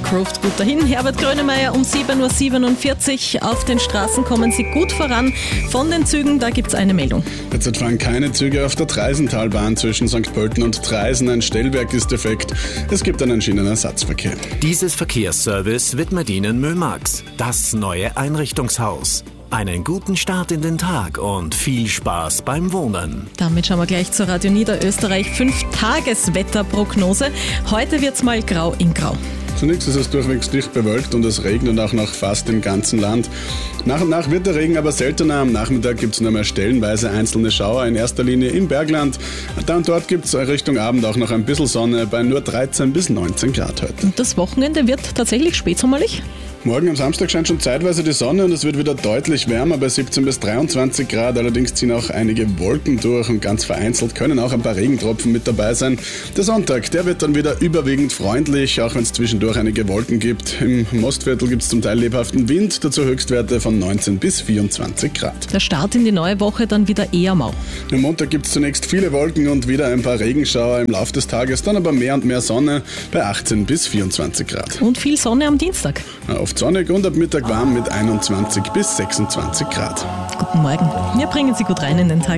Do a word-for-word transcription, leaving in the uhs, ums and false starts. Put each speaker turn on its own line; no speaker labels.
groovt gut dahin. Herbert Grönemeyer um sieben Uhr siebenundvierzig. Auf den Straßen kommen Sie gut voran. Von den Zügen, da gibt es eine Meldung.
Derzeit fahren keine Züge auf der Treisentalbahn zwischen Sankt Pölten und Traisen. Ein Stellwerk ist defekt. Es gibt einen Schienenersatzverkehr.
Dieses Verkehrsservice widmet Ihnen Mömax, das neue Einrichtungshaus. Einen guten Start in den Tag und viel Spaß beim Wohnen.
Damit schauen wir gleich zur Radio Niederösterreich fünf Tageswetterprognose. Heute wird's mal grau in grau.
Zunächst ist es durchwegs dicht bewölkt und es regnet auch noch fast im ganzen Land. Nach und nach wird der Regen aber seltener. Am Nachmittag gibt es nur mehr stellenweise einzelne Schauer, in erster Linie im Bergland. Da und dort gibt es Richtung Abend auch noch ein bisschen Sonne bei nur dreizehn bis neunzehn Grad heute.
Und das Wochenende wird tatsächlich spätsommerlich?
Morgen am Samstag scheint schon zeitweise die Sonne und es wird wieder deutlich wärmer bei siebzehn bis dreiundzwanzig Grad. Allerdings ziehen auch einige Wolken durch und ganz vereinzelt können auch ein paar Regentropfen mit dabei sein. Der Sonntag, der wird dann wieder überwiegend freundlich, auch wenn es zwischendurch einige Wolken gibt. Im Mostviertel gibt es zum Teil lebhaften Wind, dazu Höchstwerte von neunzehn bis vierundzwanzig Grad.
Der Start in die neue Woche dann wieder eher mau.
Am Montag gibt es zunächst viele Wolken und wieder ein paar Regenschauer im Laufe des Tages, dann aber mehr und mehr Sonne bei achtzehn bis vierundzwanzig Grad.
Und viel Sonne am Dienstag.
Oft sonnig und ab Mittag warm mit einundzwanzig bis sechsundzwanzig Grad.
Guten Morgen. Wir bringen Sie gut rein in den Tag.